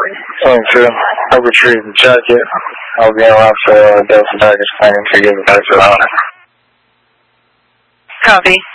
22. I'll retrieve the jacket. I'll be around for Delta baggage planning to give it back to the owner. Copy.